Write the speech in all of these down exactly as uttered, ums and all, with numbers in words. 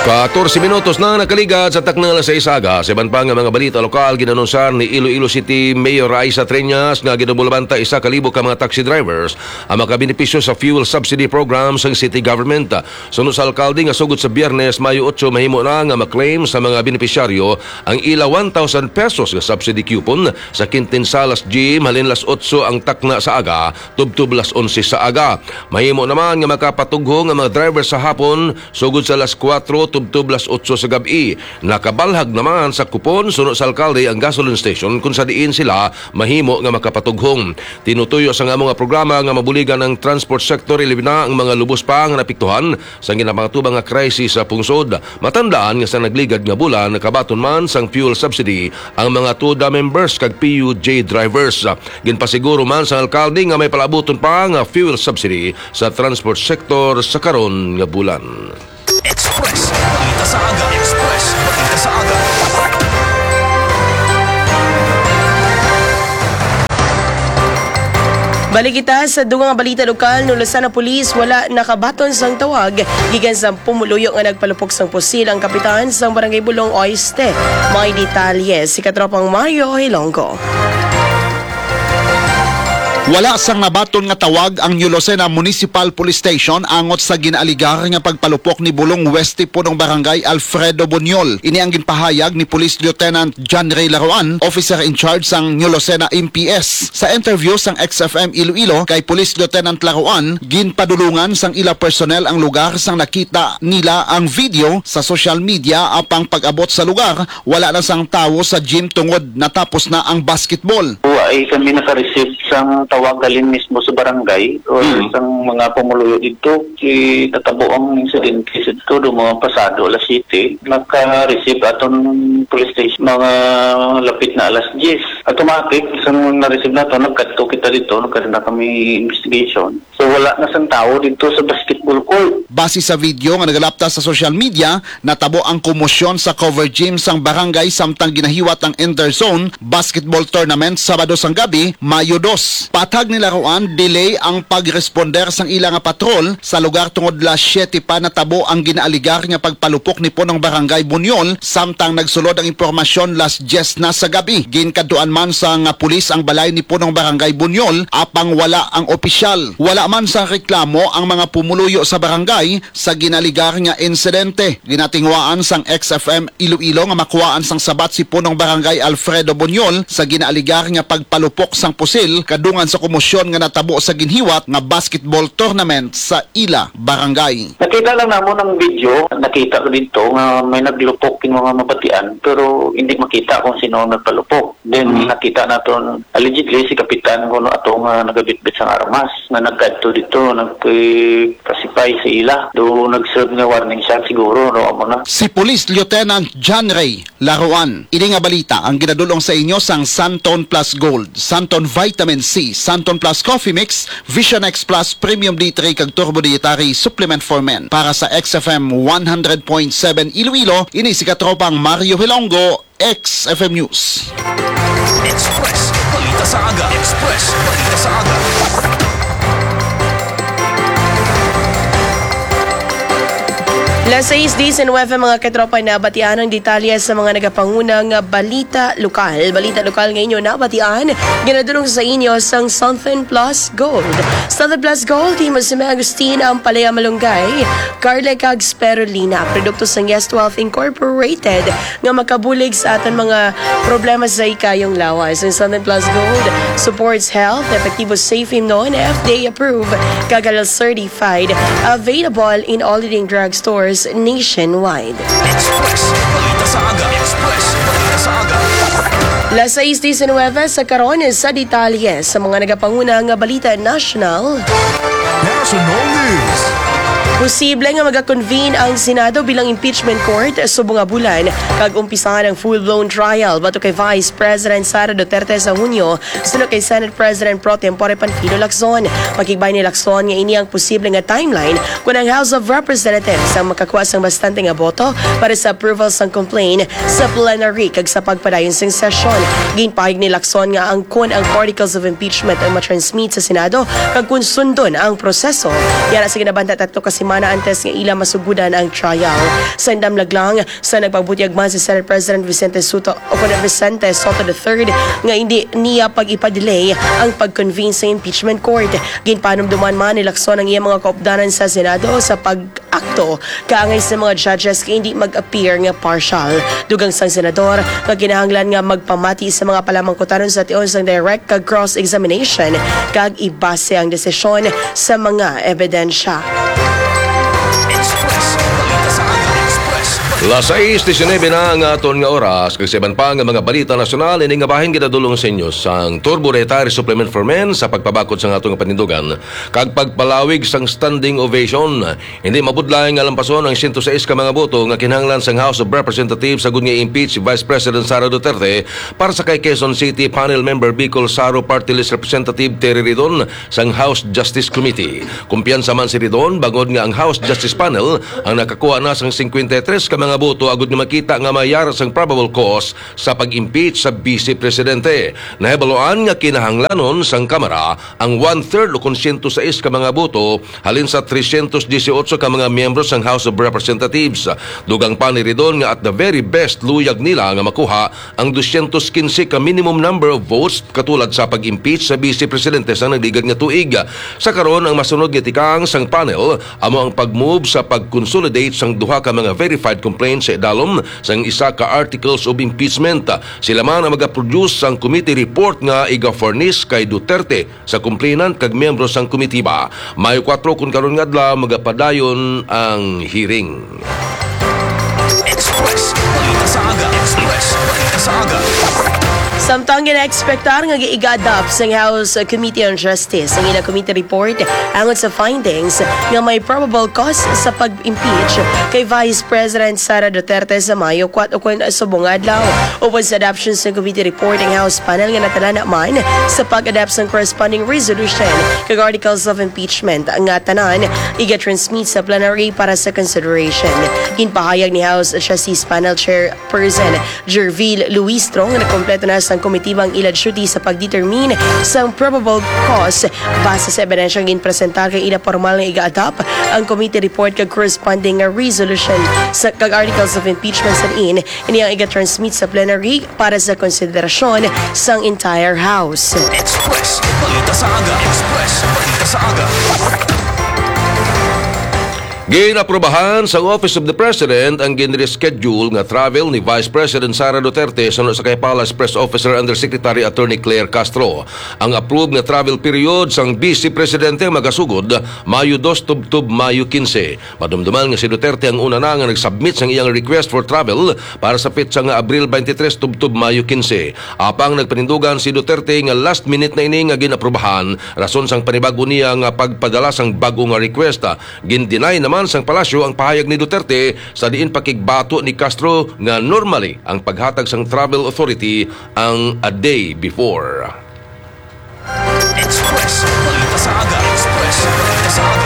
fourteen minutos na nakaligad sa taknal sa isaga. Sa iban pa nga mga balita lokal, ginanunsar ni Iloilo City Mayor Raisa Treñas nga ginabulabanta isa kalibo ka mga taxi drivers ang makabenepisyo sa fuel subsidy program sa city government. Sunod sa alkalde nga sugod sa Biyernes, Mayo eight, mahimo na nga maklaim sa mga benepisyaryo ang ila one thousand pesos nga subsidy coupon sa Quintin Salas Gym halin las eight ang takna sa aga, tubtub las eleven sa aga. Mahimo naman nga makapatugho nga mga driver sa hapon sugod sa las four tubtub las eight sa gabi. Nakabalhag naman sa kupon sunod sa alkalde ang gasoline station kung sa diin sila mahimo nga makapatughong. Tinutuyo sa nga mga programa nga mabuligan ng transport sector ilibin na ang mga lubos pa nga napiktuhan sa ginapangtubang nga krisis sa pungsod. Matandaan nga sa nagligad nga bulan nakabaton man sang fuel subsidy ang mga TUDA members kag P U J drivers. Ginpasiguro man sa alkalde nga may palabuton pa nga fuel subsidy sa transport sector sa karon nga bulan. Express, balita sa aga. Express, balita sa aga. Balik kita sa dugang balita lokal, nulasan na pulis wala nakabaton sang tawag gikan sa pumuluyo nga nagpalupok sang pusil ang kapitan sang Barangay Bulong Oeste. May detalye si Katropang Mario Hilonggo. Wala sang nabaton nga tawag ang New Lucena Municipal Police Station angot sa ginaligar nga pagpalupok ni Bulong Weste punong Barangay Alfredo Buñol. Ini ang ginpahayag ni Police Lieutenant John Ray Laruan, officer in charge sang New Lucena M P S. Sa interview sang X F M Iloilo kay Police Lieutenant Laruan, ginpadulungan sang ila personnel ang lugar sang nakita nila ang video sa social media apang pag-abot sa lugar, wala na sang tawo sa gym tungod natapos na ang basketball. Ay kami naka-receive sang tawag galin mismo sa barangay o hmm. isang mga pumuluyo dito si tatabo ang incident kasi dito do mga pasado alas City naka-receive aton police station mga lapit na alas ten automatic isang na-receive na to nagkadto kita dito nagkaroon na kami investigation so wala na sang tao dito sa basketball court. Base sa video nga nagalapta sa social media natabo ang komosyon sa cover gym sang barangay samtang ginahiwat ang interzone basketball tournament Sabado sang gabi Mayo two. Patag ni Laruan, delay ang pag-responder sang ilang patrol sa lugar tungod las siyete pa natabo ang ginaaligar nga pagpalupok ni punong Barangay Buñol samtang nagsulod ang impormasyon las ten na sa gabi. Ginkaduan man sa nga pulis ang balay ni punong Barangay Buñol apang wala ang opisyal. Wala man sa reklamo ang mga pumuluyo sa barangay sa ginaligar nga insidente. Ginatingwaan sang X F M Iloilo nga makuwaan sang sabat si punong Barangay Alfredo Buñol sa ginaaligar nga pagpalupok sang pusil kadungan sa komosyon nga natabo sa ginhiwat nga basketball tournament sa ila barangay. Nakita lang namo ng video, nakita ko dito nga may naglupok yung mga mabatian pero hindi makita kung sino ang nagpalupok. Then mm-hmm. nakita naton allegedly si kapitan kuno ato nga nagabitbit sa armas nga nagkadto dito nagpasipay sa ila do nag-serve nga warning shot siguro no amo na. Si Police Lieutenant John Ray Laruan. Ini nga balita ang ginadulong sa inyo sang Santon Plus Gold, Santon Vitamin C, Santon Plus Coffee Mix, Vision X Plus Premium D three kag Turbo Dietary Supplement for Men. Para sa X F M one hundred point seven Iloilo, ini si Katropang Mario Hilonggo, X F M News. Express, balita sa aga. Express, balita sa aga. Las seis diecinueve mga katropa na batian ang detalye sa mga nagapangunang balita lokal. Balita lokal ngayon na batian, ginadulong sa inyo sang Southern Plus Gold. Southern Plus Gold, himo si Agustina ang Palaya Malunggay, Carla kag Spirulina, produkto sang Yes Wealth Incorporated nga makabulig sa aton mga problema sa ikayong lawas. Ang Southern Plus Gold supports health, epektibo safe non F D A approved, kagal certified, available in all leading drugstores nationwide. Express, balita sa aga. Express, balita sa aga. Las seis diecinueve sa karon sa detalye sa mga nagapangunang balita national. National News. Posible nga mag-convene ang Senado bilang impeachment court subong nga bulan kag umpisahan ang full-blown trial bato kay Vice President Sara Duterte sa Hunyo sunod kay Senate President Pro Tempore Panfilo Lacson. Makigbay ni Lacson nga ini ang posible nga timeline kung ang House of Representatives ang makakuha sang bastante nga boto para sa approval sang complaint sa plenary kag sa pagpadayon sang sesyon. Ginpahig ni Lacson nga ang kun ang articles of impeachment ang matransmit sa Senado kag kun sundon ang proseso. Yan sa ginabanta tatlo kasi semana antes nga ila masugudan ang trial. Sa indamlag lang sa nagpagbutiagman si Senate President Vicente Soto o kuna Vicente Soto the third nga hindi niya pag-ipadelay ang pag-convene sa impeachment court. Ginpanumduman man nilakson ang iyang mga kaupdanan sa Senado sa pag-akto kaangay sa mga judges nga hindi mag-appear nga partial. Dugang sang senador nga kinahanglan nga magpamati sa mga palamangkutanon sa tion sang direct kag cross-examination kag ibase ang desisyon sa mga ebidensya. Express, balita sa aga. Express, Las sais diecinueve na ang aton nga oras kag seban pa nga mga balita nasyonal ini nga bahin gidadulong sa inyo sang Turbo Retire Supplement for Men sa pagpabakod sa atong panindugan kag pagpalawig sang standing ovation. Hindi mabudlay nga lampason ang one oh six ka mga boto nga kinahanglan sang House of Representatives sa nga impeach si Vice President Sara Duterte para sa kay Quezon City Panel Member Bicol Saro Party List Representative Terry Ridon sang House Justice Committee. Kumpiyansa man si Ridon bangod nga ang House Justice Panel ang nakakuha na sang fifty-three ka mga boto agud nga makita nga mayar sang probable cause sa pag-impeach sa Vice Presidente. Nahibaloan nga kinahanglanon sang Kamara ang one-third o one hundred six ka mga boto halin sa three hundred eighteen ka mga miyembro sang House of Representatives. Dugang pa ni Ridon nga at the very best luyag nila nga makuha ang two hundred fifteen ka minimum number of votes katulad sa pag-impeach sa Vice Presidente sa nagligad nga tuig. Sa karon ang masunod nga tikang sang panel amo ang pag-move sa pag-consolidate sang duha ka mga verified complaints sa idalom sang isa ka articles of impeachment. Sila man ang mag-produce sang committee report nga iga-furnish kay Duterte sa complainant kag miyembro sang komitiba. Mayo four kun karon nga adlaw magapadayon ang hearing. Express, balita sa aga. Express, balita sa aga. Samtang gina-expectar nga giiga-adopt sa House Committee on Justice ang ilang committee report angon sa findings nga may probable cause sa pag-impeach kay Vice President Sara Duterte sa Mayo four ukon subong adlaw. Upod sa adoption sa committee report ang House panel nga natala man sa pag-adopt sa corresponding resolution kag articles of impeachment nga tanan iga-transmit sa plenary para sa consideration. Ginpahayag ni House Justice Panel Chairperson Jervil Luistro nga nakompleto na sa komitibang ilad syuti sa pagdetermine sa probable cause base sa ebidensyang ginpresentar kay ila formal nga iga-adopt ang committee report kag corresponding nga resolution sa kag articles of impeachment sa in ini ang iga-transmit sa plenary para sa konsiderasyon sang entire House. Express, balita sa aga. Express, balita sa aga. Ginaprobahan sa Office of the President ang ginreschedule nga travel ni Vice President Sara Duterte sunod sa kay Palace Press Officer Undersecretary Attorney Claire Castro. Ang approved nga travel period sang Vice Presidente magasugod Mayo two tubtub Mayo fifteen. Madumduman nga si Duterte ang una na nga nagsubmit sang iyang request for travel para sa petsa nga Abril twenty-three tubtub Mayo fifteen. Apang nagpanindugan si Duterte nga last minute na ini nga ginaprobahan rason sang panibago niya nga pagpadala sang bago nga request. Gin-deny naman sang palasyo ang pahayag ni Duterte sa diin pakigbato ni Castro nga normally ang paghatag sang travel authority ang a day before. Express, balita sa aga. Express, balita sa aga.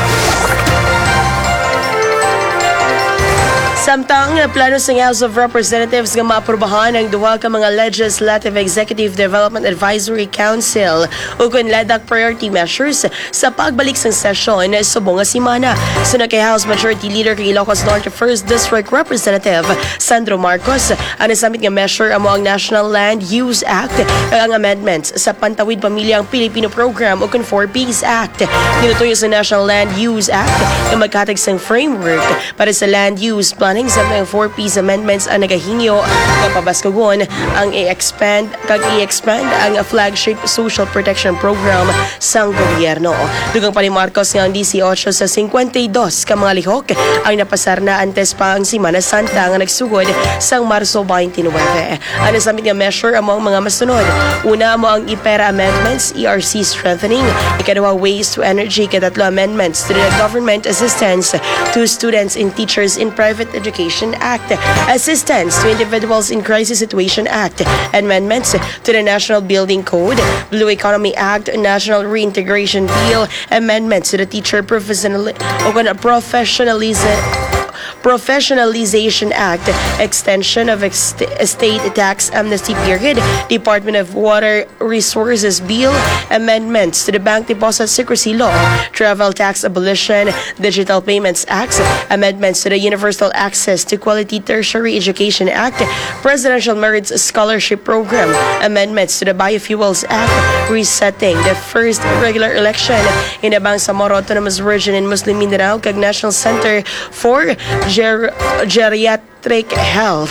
Samtang plano sa House of Representatives nga maaprubahan ang duha ka mga Legislative Executive Development Advisory Council ug kunladak priority measures sa pagbalik sang sesyon subong nga semana. Sunod kay House Majority Leader kay Ilocos Norte first District Representative Sandro Marcos, ang nasamit nga measure amo ang National Land Use Act ang amendments sa Pantawid Pamilyang Pilipino Program o kun four Ps Act. Ginutoy sa National Land Use Act nga maghatag sang framework para sa land use plan sa mga four Ps amendments ang nagahingyo kapabaskagon ang i-expand kag i-expand ang flagship social protection program sang gobyerno. Dugang pa ni Marcos nga ang eighteen sa fifty-two ka mga lihok ang napasar na antes pa ang Semana Santa nga nagsugod sang Marso twenty-nine. Ang nasamit nga measure among mga masunod. Una mo ang IPERA amendments, E R C strengthening, ikaduha waste to energy, katatlo amendments to the government assistance to students and teachers in private Education Act, Assistance to Individuals in Crisis Situation Act, amendments to the National Building Code, Blue Economy Act, National Reintegration Bill, amendments to the Teacher Professional, Professionalism Professionalization Act, extension of ex- estate tax amnesty period, Department of Water Resources Bill, amendments to the Bank Deposit Secrecy Law, Travel Tax Abolition, Digital Payments Act, amendments to the Universal Access to Quality Tertiary Education Act, Presidential Merits Scholarship Program, amendments to the Biofuels Act, resetting the first regular election in the Bangsamoro Autonomous Region in Muslim Mindanao, kag National Center for Ger- Geriatric Health.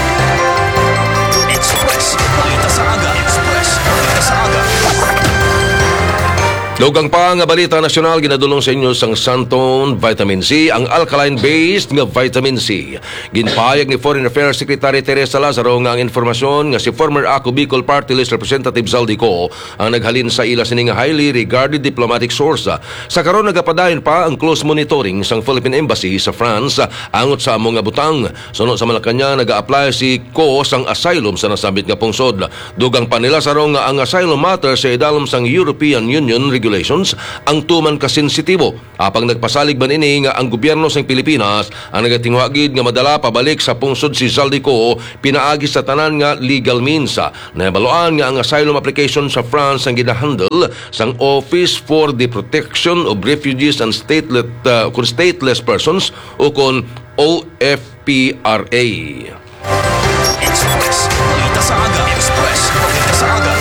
Express, balita sa aga. Express, balita sa aga. Dugang pa nga balita nasyonal ginadulong sa inyo sang Santon Vitamin C, ang alkaline-based nga vitamin C. Ginpahayag ni Foreign Affairs Secretary Teresa Lazaro nga ang informasyon nga si former Ako Bicol Party List Representative Zaldico ang naghalin sa ila sining highly regarded diplomatic source. Sa karon nagapadayon pa ang close monitoring sang Philippine Embassy sa France angot sa among nga butang. Sunod sa Malacanang naga-apply si Ko sang asylum sa nasabit nga pungsod. Dugang pa nila sa nga ang asylum matter sa idalom sang European Union regulations ang tuman ka sensitibo. Apang nagpasalig ba nini nga ang gobyerno sa Pilipinas ang nagatingwagid nga madala pabalik sa pungsod si Zaldico pinaagi sa tanan nga legal means. Nabaluan nga ang asylum application sa France ang ginahandle sang Office for the Protection of Refugees and Stateless, uh, Stateless Persons o kon O F P R A. Express, balita sa aga. Express, balita sa aga.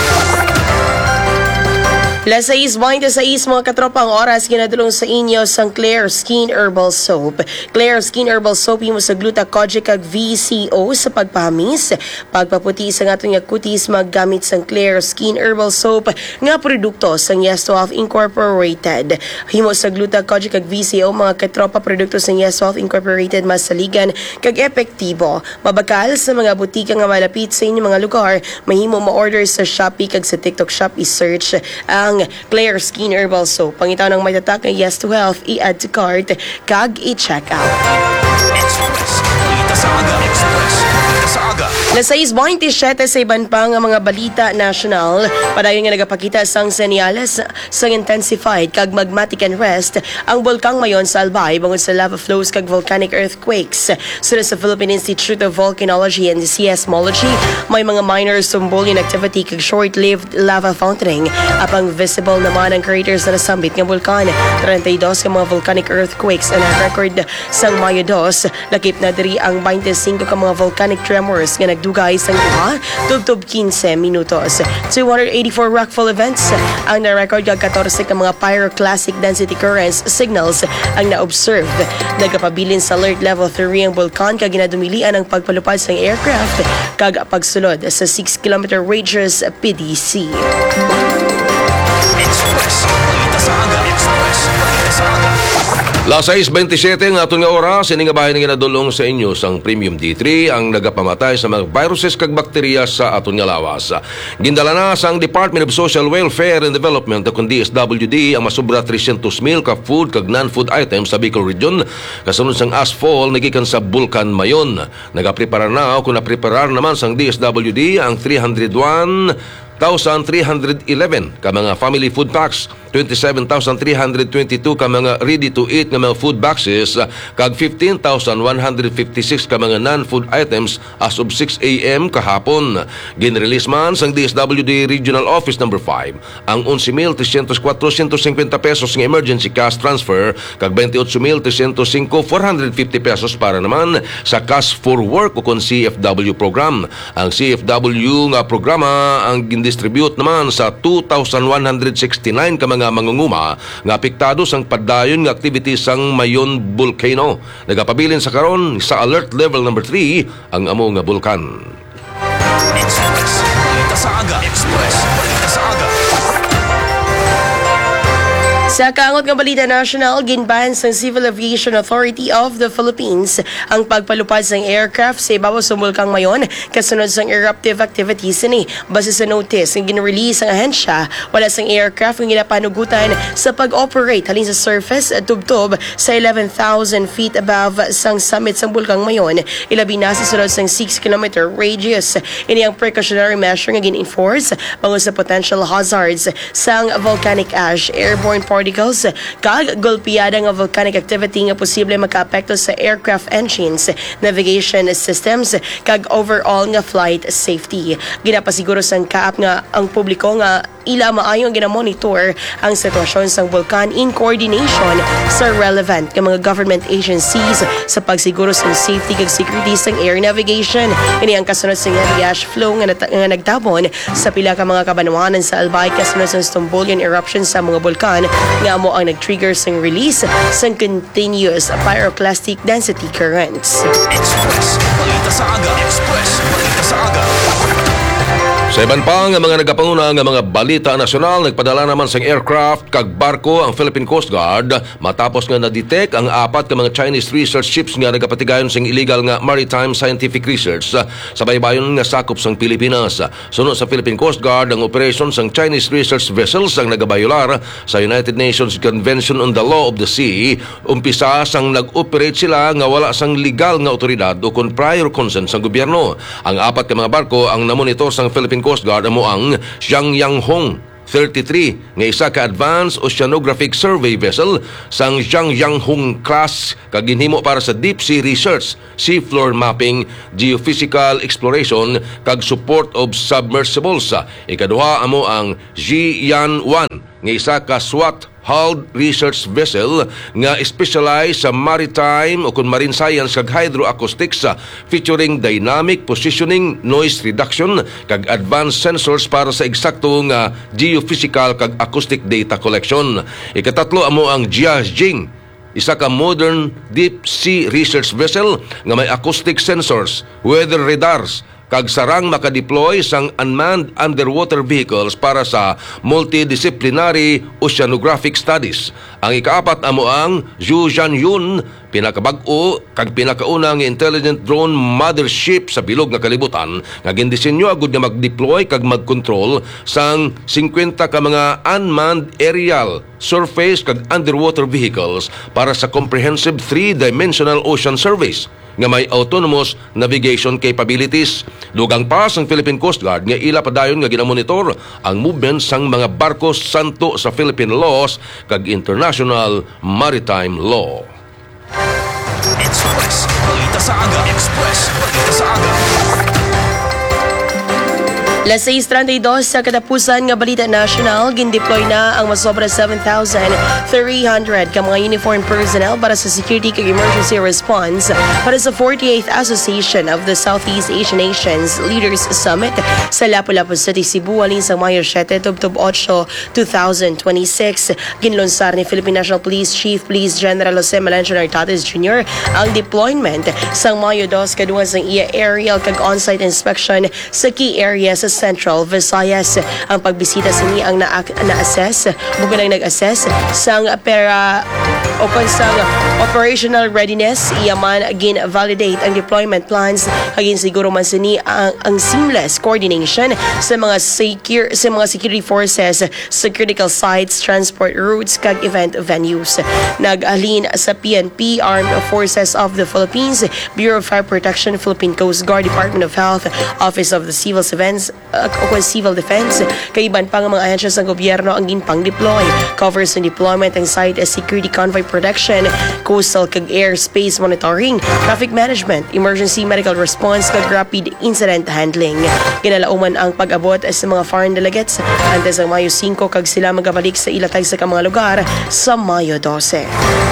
Las seis twenty-six mga katropang oras ginadulong sa inyo sang Claire Skin Herbal Soap. Claire Skin Herbal Soap mo sa gluta kojic kag V C O sa pagpahamis, pagpaputi sa aton nga kutis maggamit sang Claire Skin Herbal Soap nga produkto sang Yes twelve Incorporated. Himo sa gluta kojic kag V C O mga katropa produkto sang Yes twelve Incorporated masaligan kag epektibo. Mabakal sa mga butika nga malapit sa inyong mga lugar, mahimo ma-order sa Shopee kag sa TikTok Shop i-search ang Claire Skin Herbal Soap. Pangitaw ng may tatak ng Yes to Health, i-add to cart, kag i-check out. Express, balita sa aga. Express, balita sa aga. Las seis twenty-seven sa iban pa nga mga balita national, padayon nga nagapakita sang senyales sang intensified kag magmatic unrest ang bulkang mayon sa Albay bangod sa lava flows kag volcanic earthquakes. Suna sa Philippine Institute of Volcanology and Seismology, may mga minor sumbolyan activity kag short-lived lava fountaining. Apang visible naman ang craters na nasambit nga bulkan. thirty-two ka mga volcanic earthquakes ang record sang Mayo two, lakip na diri ang twenty-five ka mga volcanic tremors nga nagdugay sang duha tubtob fifteen minutos. two hundred eighty-four rockfall events ang na-record kag fourteen ka mga pyroclastic density currents signals ang na-observe. Nagapabilin sa alert level three ang bulkan kag ginadumilian ang pagpalupad sang aircraft kag pagsulod sa six kilometer radius P D C. Express, balita sa aga. Express, balita sa aga. Las seis twenty-seven nga aton nga oras ini nga bahin nga nadulong sa inyo sang Premium D three ang nagapamatay sa mga viruses kag bakterya sa aton nga lawas. Gindala na sang Department of Social Welfare and Development o D S W D ang masubra three hundred mil ka food kag non-food items sa Bicol Region kasunod sang asphalt nagikan sa Bulkan Mayon. Nagaprepara na o kung napreparar naman sang D S W D ang three hundred one thousand three hundred eleven ka mga family food packs, twenty-seven thousand three hundred twenty-two ka mga ready-to-eat nga mga food boxes, kag fifteen thousand one hundred fifty-six ka mga non-food items as of six a m kahapon. Ginrelease man sang D S W D Regional Office number five ang eleven mil three hundred four fifty pesos nga emergency cash transfer kag twenty-eight mil three hundred five four hundred fifty pesos para naman sa cash for work o kon C F W program. Ang C F W nga programa ang distribute naman sa two thousand one hundred sixty-nine ka mga mangunguma nga apektado sang padayon nga activity sang Mayon Volcano. Nagapabilin sa karon sa alert level number three ang amo nga bulkan. Express, balita sa aga. Express, balita sa aga. Sa kaangot nga balita national, ginban sa Civil Aviation Authority of the Philippines ang pagpalupad sang aircraft sa ibabaw sa bulkang Mayon kasunod sang eruptive activities ni. Base sa notice ang ginrelease ang ahensya, wala sang aircraft ang ginapanugutan sa pag-operate halin sa surface at tubtob sa eleven thousand feet above sang summit sang bulkang Mayon, ilabi na sa sulod sang six kilometer radius. Ini ang precautionary measure nga gin-enforce bangod sa potential hazards sang volcanic ash, airborne particles particles kag golpeada nga volcanic activity nga posible makaapekto sa aircraft engines, navigation systems kag overall nga flight safety. Ginapasiguro sang kaap nga ang publiko nga ila maayong ginamonitor ang sitwasyon sang vulkan in coordination sa relevant nga mga government agencies sa pagsiguro sang safety kag security sang air navigation. Ini ang kasunod sa heavy ash flow nga, nat- nga nagtabon sa pila ka mga kabanwanan sa Albay kasunod sa Strombolian eruption sa mga bulkan nga mo ang nag-trigger sang release sang continuous pyroclastic density currents. Express, balita sa aga. Express, balita sa aga. Sa iban pa nga mga nagapanguna nga mga balita nasyonal, nagpadala naman sang aircraft kag barko ang Philippine Coast Guard matapos nga na-detect ang apat ka mga Chinese research ships nga nagapatigayon sang illegal nga maritime scientific research sa baybayon nga sakop sang Pilipinas. Sunod sa Philippine Coast Guard, ang operation sang Chinese research vessels ang nagabayular sa United Nations Convention on the Law of the Sea. Umpisa sang nag-operate sila nga wala sang legal nga otoridad o kon prior consent sang gobyerno. Ang apat ka mga barko ang namonitor sang Philippine Coast Guard amo ang Xiang Yang Hong thirty-three nga isa ka advanced oceanographic survey vessel sang Xiang Yang Hong class kag ginhimo para sa deep sea research, seafloor mapping, geophysical exploration kag support of submersibles. Ikaduha amo ang Jiyan one nga isa ka SWAT hulled research vessel nga specialized sa maritime o kung marine science kag hydroacoustics featuring dynamic positioning, noise reduction kag advanced sensors para sa eksakto nga geophysical kag acoustic data collection. Ikatatlo amo ang Jiajing, isa ka modern deep sea research vessel nga may acoustic sensors, weather radars kag sarang makadeploy sang unmanned underwater vehicles para sa multidisciplinary oceanographic studies. Ang ikaapat amo ang Zhu Jianyun, pinakabag-o kag pinakauna nga intelligent drone mothership sa bilog nga kalibutan nga gindisenyo agud nga mag-deploy kag mag-control sang fifty ka mga unmanned aerial, surface kag underwater vehicles para sa comprehensive three-dimensional ocean surveys nga may autonomous navigation capabilities. Dugang pa sang Philippine Coast Guard nga ila padayon nga ginamonitor ang movement sang mga barko santo sa Philippine laws kag international maritime law. Express, balita sa aga. Express, balita sa aga. Las seis thirty-two sa katapusan nga balita national, gindeploy na ang masobra seven thousand three hundred ka mga uniformed personnel para sa security kag emergency response para sa forty-eighth Association of the Southeast Asian Nations Leaders Summit sa Lapu-Lapu City, Cebu, alin sa Mayo seven, Tubtub eight, twenty twenty-six. Ginlunsar ni Philippine National Police Chief Police General Jose Melencio Nartates Junior ang deployment sang Mayo two kaduha sang iya aerial kag on-site inspection sa key areas sa Central Visayas. Ang pagbisita sa niya ang na-assess, buko nang nag-assess sang pera o sang operational readiness, iyaman again validate ang deployment plans, again siguro man sa ni ang, ang seamless coordination sa mga secure sa mga security forces sa critical sites, transport routes kag event venues. Nag-alin sa P N P, Armed Forces of the Philippines, Bureau of Fire Protection, Philippine Coast Guard, Department of Health, Office of the Civil Defense, uh, o Civil Defense, kaiban pa nga mga ahensya sa gobyerno ang ginpang-deploy. Covers ng deployment ang site as security convoy protection, coastal kag airspace monitoring, traffic management, emergency medical response kag rapid incident handling. Ginalauman ang pag-abot sa mga foreign delegates antes ang Mayo five kag sila magabalik sa ilatag sa mga lugar sa Mayo twelve.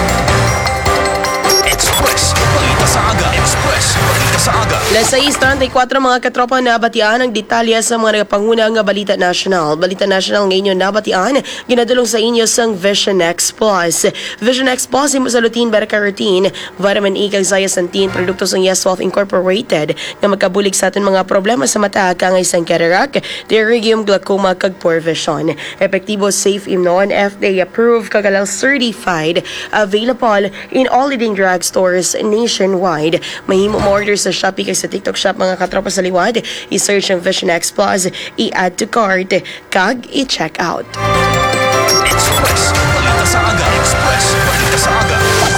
Express, balita sa aga. Express, balita sa aga. Las seis thirty-four mga katropa na batian ang detalye sa mga nagapanguna nga balita national. Balita national ngayon nabatian, ginadulong sa inyo sang Vision X Plus. Vision X Plus imo sa lutein, beta-carotene, vitamin E kag zeaxanthin, produkto sang Yes Health Incorporated nga magkabulig sa aton mga problema sa mata kangay sang cataract, pterygium, glaucoma kag poor vision. Epektibo, safe, imnon, F D A approved kag halal certified, available in all leading drugstores nationwide. Mahimo mo order sa Shopee kag sa TikTok Shop mga katropa sa liwad. I-search ang Vision X Plus, i-add to cart kag i-check out. Express, balita sa aga. Express, balita sa aga.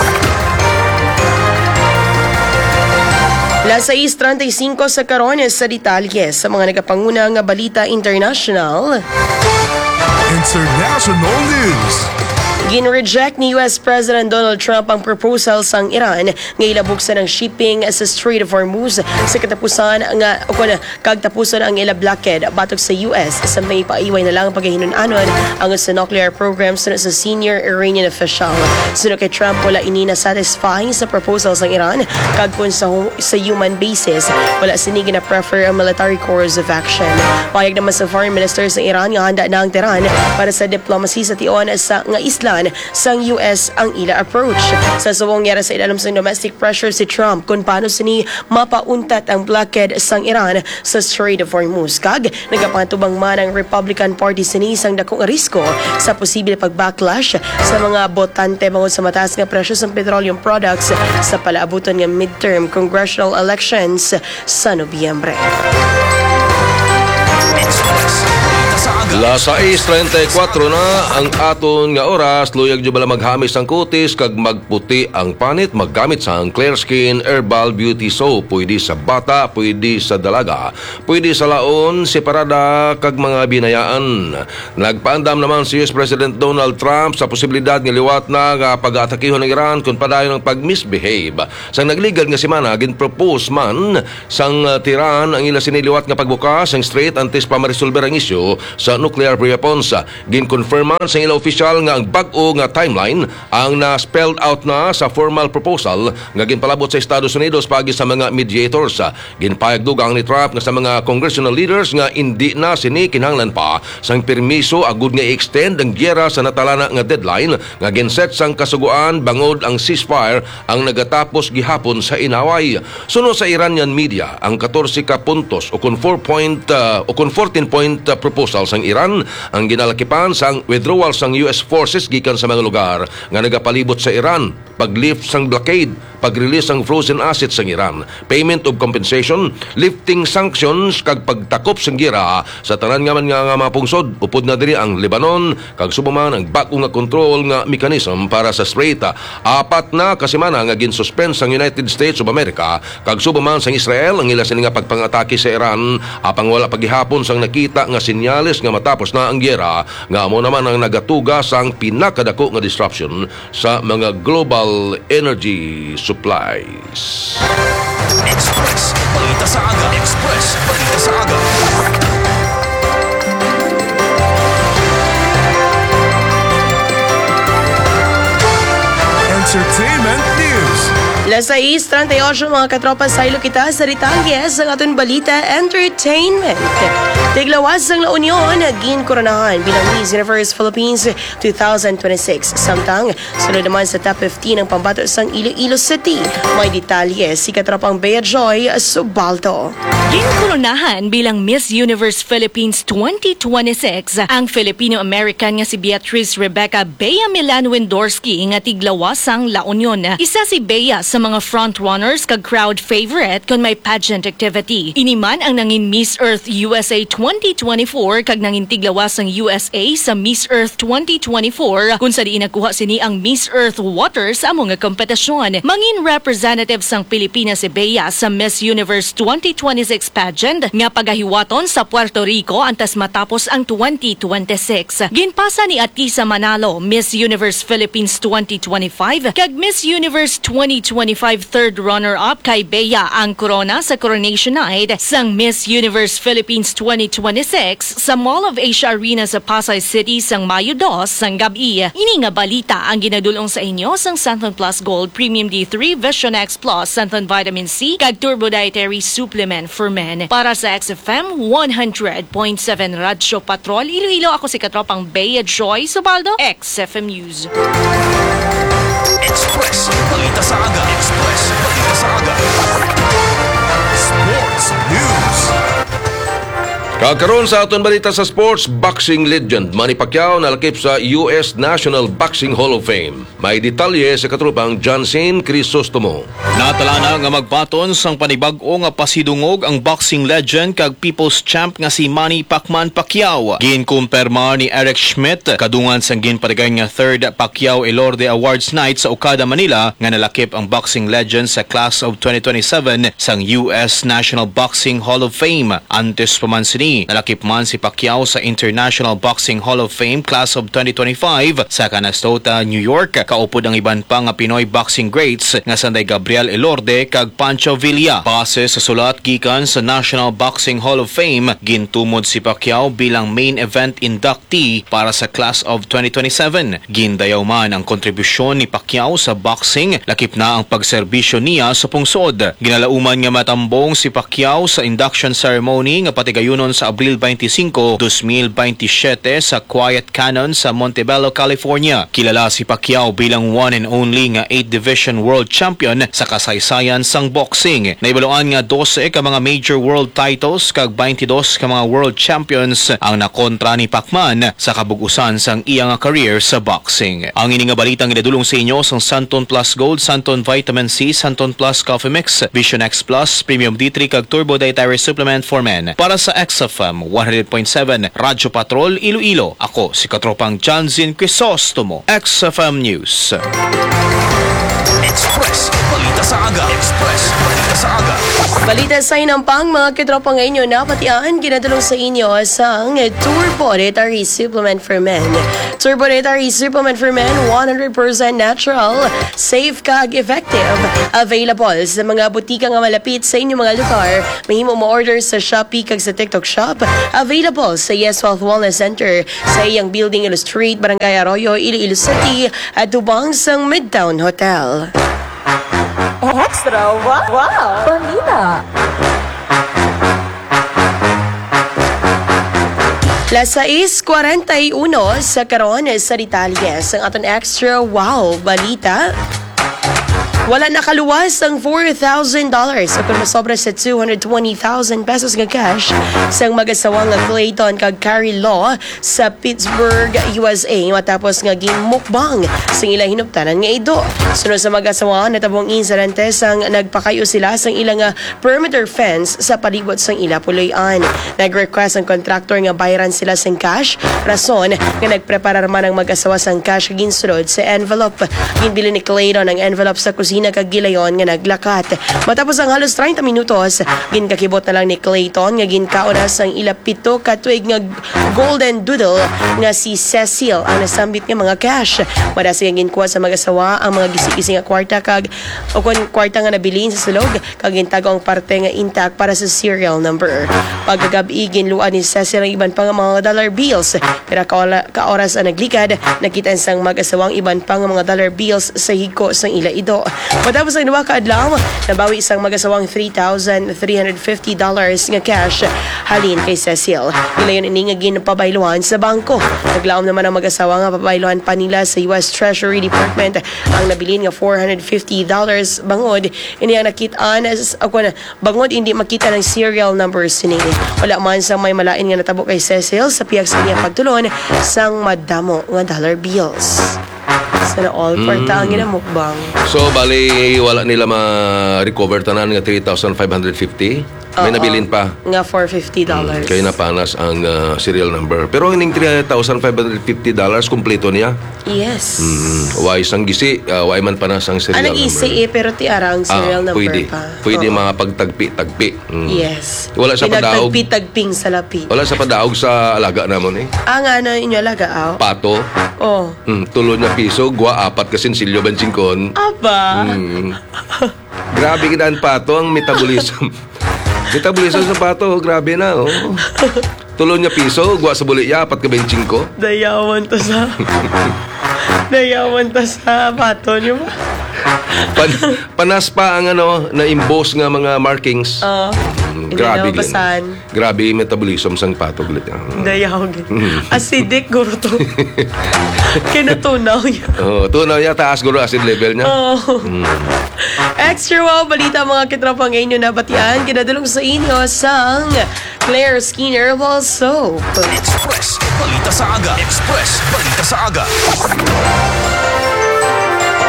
Las seis thirty-five sa karon sa detalye sa mga nagapanguna nga balita international. International News. Gin-reject ni U S President Donald Trump ang proposal sang Iran nga ilabuksan ang shipping sa Strait of Hormuz sa katapusan nga o kun kagtapusan ang ila blockade batok sa U S samtang ipaiway na lang ang paghihinunanon ang sa nuclear program sunod sa senior Iranian official. Sunod kay Trump, wala ini na satisfy sa proposal sang Iran kag kun sa, sa human basis wala sinigi na prefer ang military course of action. Payag naman sa foreign minister sa Iran nga handa na ang Tehran para sa diplomacy sa tion sa nga islan sang U S ang ila approach. Sa subong yara sa ilalim sa domestic pressure si Trump kung paano sini mapauntat ang blockade sang Iran sa Strait of Hormuz. Kag nagapatubang man ang Republican Party sini sang dakong risko sa posible pag-backlash sa mga botante bangod sa mataas nga presyo sa petroleum products sa palaabuton nga midterm congressional elections sa Nobyembre. Las sais treinta y cuatro na ang aton nga oras. Luyag jud bala maghamis ang kutis kag magputi ang panit maggamit sa ang Clear Skin Herbal Beauty Soap. Pwede sa bata, pwede sa dalaga, pwede sa laon, separada kag mga binayaan. Nagpaandam naman si U S President Donald Trump sa posibilidad nga liwat na nga pag-atakihon ng Iran kung padayon ng pag-misbehave. Sang nagligal nga semana gin-propose man sang uh, Tehran ang ila siniliwat nga pagbukas ang strait antes pa maresolber ang isyu sa nuclear weapons. Gin-confirman sa ila opisyal nga ang bag-o nga timeline ang na-spelled out na sa formal proposal nga ginpalabot sa Estados Unidos pagi sa mga mediators. Ginpayag dugang ni Trump nga sa mga congressional leaders nga hindi na sini kinahanglan pa sang permiso agud nga i-extend ang giyera sa natalana nga deadline nga ginset sang kasuguan bangod ang ceasefire ang nagatapos gihapon sa inaway. Suno sa Iranian media, ang fourteen ka puntos o kun four point uh, o kun fourteen point uh, proposal sang Iran ang ginalakipan sang withdrawal sang U S forces gikan sa mga lugar nga nagapalibot sa Iran, paglift sang blockade, pag-release sang frozen assets sang Iran, payment of compensation, lifting sanctions kag pagtakop sang gira sa tanan nga man nga, nga mga pungsod. Upod na diri ang Lebanon kag subuman ang bag-o nga control nga mechanism para sa strait. Apat na kasemana nga ginsuspend sang United States of America kag subuman sang Israel ang ila sini nga pagpangatake sa Iran apang wala pagihapon sang nakita nga senyales nga matapos na ang giyera nga amo naman ang nagatuga sang pinakadako nga disruption sa mga global energy supplies. Express, balita sa aga. Express, balita sa aga. Entertainment News. Las sais treinta y ocho mga katropa sa ilo kita sa Ritalies ang aton balita entertainment. Tiglawas ang La Union gin koronahan bilang Miss Universe Philippines twenty twenty-six. Samtang sunod naman sa top fifteen ang pambato sang Iloilo City. May detalye si katropang Bea Joy Subaldo. Ginkoronahan bilang Miss Universe Philippines twenty twenty-six ang Filipino-American nga si Beatrice Rebecca Bea Milan Wendorski nga tiglawas ang La Union. Isa si Bea sa mga frontrunners kag crowd favorite kung may pageant activity. Iniman ang nangin Miss Earth U S A twenty twenty-four kag nangin tiglawas ang U S A sa Miss Earth twenty twenty-four kung sa diin nakuha sini ang Miss Earth Waters sa mga kompetisyon. Mangin representative sang Pilipinas si Bea sa Miss Universe twenty twenty-six pageant nga pagahiwaton sa Puerto Rico antas matapos ang twenty twenty-six. Ginpasa ni Atisa Manalo Miss Universe Philippines twenty twenty-five kag Miss Universe twenty twenty-five third runner-up kay Bea ang corona sa coronation night sang Miss Universe Philippines twenty twenty-six sa Mall of Asia Arena sa Pasay City sang Mayo two sang gabi. Ini nga balita ang ginadulong sa inyo sang Santon Plus Gold Premium D three Vision X Plus Santon Vitamin C kag Turbo Dietary Supplement for Men. Para sa X F M one hundred point seven Radyo Patrol Iloilo, ako si katropang Bea Joy Subaldo, X F M News. Express, balita sa aga. Express, balita sa aga. Sports News. Kakaroon sa aton balita sa sports, boxing legend Manny Pacquiao nalakip sa U S National Boxing Hall of Fame. May detalye sa katrupang John Sain Crisostomo. Natalana nga magbaton sang panibag-o nga pasidungog ang boxing legend kag people's champ nga si Manny Pacman Pacquiao. Ginkumpirma ni Eric Schmidt kadungan sang ginpatigay nga third Pacquiao Elorde Awards night sa Okada, Manila nga nalakip ang boxing legend sa class of twenty twenty-seven sang U S National Boxing Hall of Fame. Antes pa man sini ceremony. Nalakip man si Pacquiao sa International Boxing Hall of Fame Class of twenty twenty-five sa Canastota, New York. Kaupod ang iban pa nga Pinoy boxing greats nga sanday Gabriel Elorde kag Pancho Villa. Base sa sulat gikan sa National Boxing Hall of Fame, gintumod si Pacquiao bilang main event inductee para sa Class of twenty twenty-seven. Gindayaw man ang kontribusyon ni Pacquiao sa boxing, lakip na ang pagserbisyo niya sa pungsod. Ginalauman nga matambong si Pacquiao sa induction ceremony nga patigayunon sa Abril twenty-five, twenty twenty-seven sa Quiet Canyon sa Montebello, California. Kilala si Pacquiao bilang one and only nga eight division world champion sa kasaysayan sang boxing. Naibaluan nga twelve ka mga major world titles kag twenty-two ka mga world champions ang nakontra ni Pacman sa kabugusan sang iya nga career sa boxing. Ang ini nga balitang ginadulong sa inyo sang Santon Plus Gold, Santon Vitamin C, Santon Plus Coffee Mix, Vision X Plus, Premium D three kag Turbo Dietary Supplement for Men. Para sa X F M one hundred point seven Radyo Patrol Iloilo, ako si Katropang Janzin Crisostomo, X F M News. Express, balita sa aga. Express, balita sa aga. Balita sa inampang mga kitropa ngayon na patian, ginadulong sa inyo sang Turbo Dietary Supplement for Men. Turbo Dietary Supplement for Men, one hundred percent natural, safe kag effective. Available sa mga butika nga malapit sa inyong mga lugar. Mahimo mo order sa Shopee kag sa TikTok Shop. Available sa Yes Health Wellness Center sa iyang building Illustrate, Barangay Arroyo, Iloilo City at tubang sang Midtown Hotel. Extra! Wow! Wow! Balita! Las sais forty-one sa karon sa Detalles ang aton extra wow balita. Wala nakaluwas ang four thousand dollars o kung masobra sa two hundred twenty thousand pesos nga cash sa mag-asawang nga Clayton kag Carrie Law sa Pittsburgh, U S A matapos nga ginmukbang sa ilang hinuptanan nga ido. Sunod sa mag-asawa natabong insidente sang nagpakayo sila sang ilang nga perimeter fence sa palibot sang ila puloy-an. Nag-request ang contractor nga bayaran sila sang cash, rason nga nagpreparar man ang mag-asawa sang cash ginsulod sa envelope. Ginbili ni Clayton ang envelope sa kusina kag gilayon nga naglakat. Matapos ang halos thirty minutos, ginkakibot na lang ni Clayton nga ginkaoras ang ila pito ka tuig nga golden doodle nga si Cecil ang nasambit nga mga cash. Madasi nga ginkuha sa mag-asawa ang mga gisi-gisi nga kwarta kag o kun kwarta nga nabilin sa sulog kag gintago ang parte nga intact para sa serial number. Pagkagabi ginluan ni Cecil ang iban pa nga mga dollar bills. Pero kaola, kaoras ang naglikad, nakita sang mag-asawang iban pa nga mga dollar bills sa hiko sang ila ido. Matapos ang duwa ka adlaw, nabawi isang mag-asawang three thousand three hundred fifty dollars nga cash halin kay Cecil. Nilayon ini nga ginpabaylohan sa bangko. Naglaom naman ang mag-asawa nga pabaylohan pa nila sa U S Treasury Department ang nabilin nga four hundred fifty dollars bangod. Ini ang nakitaan as ako na bangod hindi makita ng serial numbers ni. Wala man sang may malain nga natabo kay Cecil sa piyag sa iyang pagtulon sang madamo nga dollar bills. Sana all kwarta ang ginamukbang. So, bali, wala nila ma-recover tanan nga three thousand five hundred fifty? May Oo. nabilin pa. Nga four hundred fifty dollars. Kaya napanas ang uh, serial number. Pero ang ining three thousand five hundred fifty dollars, kumpleto niya. Yes. Mm, why sang gisi, uh, why man panas ang serial Anong number. isi eh, pero ti arang serial ah, number pwede. pa. Pwede Oo. mga pagtagpi-tagpi. Mm. Yes. Wala sa padaog. Pinagtagpi-tagping sa lapi. Wala sa padaog sa alaga namon eh. Ang ano inyo alaga, aw? Pato, Oh. mm, tulo niya piso, gwa apat kasi silyo bansingkon. Aba. Mm. Grabe kita ang pato, ang metabolism. Metabolism sa pato, grabe na, oh. Tulo niya piso, gwa sa buli ya, apat ka benchingko. Dayawan to sa... Dayawan to sa pato niyo ba? Pan, panas pa ang ano, na-imbose nga mga markings. Oo. Mm, Hindi grabe na mabasahan. gin. Grabe yung metabolism sang pato glit. Mm. Dayawag. Acidic, guro to. Kinatunaw niya. Oh, tunaw niya, taas guro acid level niya. Oh. Extra wow, balita mga kitropang inyo na batian. Kinadulong sa inyo sang Claire Skin Herbal Soap. Express, balita sa aga. Express, balita sa aga.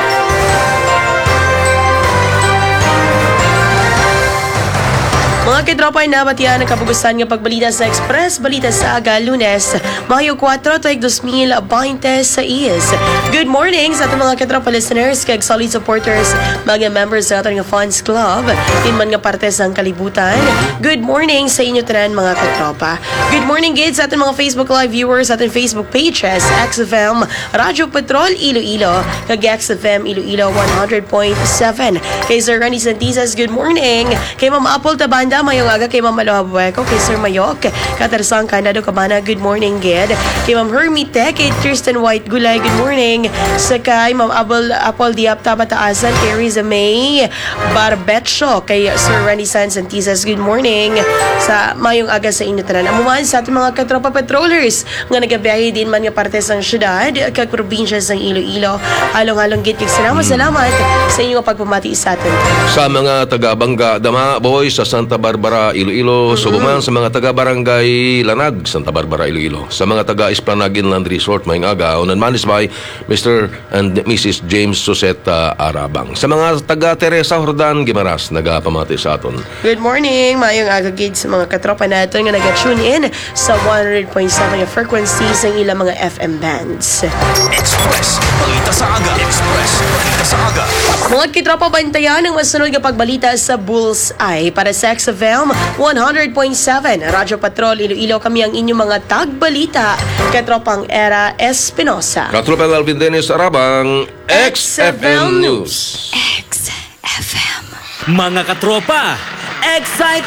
Mga kitropa na batian ang kabugusan ng pagbalita sa Express Balita sa Aga, Lunes, Mayo four, tuig twenty twenty-six. Good morning sa ating mga kitropa listeners, kag solid supporters, mga members sa ating fans club, din man nga parte sa kalibutan. Good morning sa inyo tanan mga kitropa. Good morning gid sa ating mga Facebook Live viewers, sa ating Facebook pages, X F M, Radyo Patrol Iloilo, kag X F M Iloilo one hundred point seven. Kay Sir Rani Santizas, good morning. Kay Ma'am Apple Tabanda, mayong aga. Kay Ma'am Aloha Bueco, kay Sir Mayok, Katarsang Canado Cabana, good morning gid. Kay Ma'am Hermite, kay Tristan White Gulay, good morning. Sa kay Ma'am Apple, Apple Diap Tabataasan, kay Riza May Barbetcho, kay Sir Rani San Santizas, good morning. Sa mayong aga sa inyo tanan. Amuman sa ating mga katropa patrollers nga nagabiyahe din man nga parte sa syudad kag probinsya sa Iloilo. Along-along gid kay salamat salamat sa inyo nga pagpamati sa atin. Sa mga taga-Bangga, Dama, Boy, sa Santa Barbara, Iloilo, Subuman, sa mga taga-Barangay Lanag, Santa Barbara, Iloilo, sa mga taga-Esplanag Inland Resort, Mayang Aga, unan manis by Mister and Missus James Suseta Arabang. Sa mga taga-Teresa Hordan, Gimaras, nagapamati sa aton. Good morning, mayong aga gid sa mga katropa natin nga naga-tune in sa one hundred point seven nga frequency sa ilang mga F M bands. Express, balita sa aga. Express, balita sa aga. Mga kitropa, bantayan ang masunod nga pagbalita sa Bullseye para sa X F M one hundred point seven. Radyo Patrol Iloilo, kami ang inyong mga tagbalita. Katropang Era Espinosa. Katropa Alvin Dennis Arabang, X F M News. Mga katropa, excited!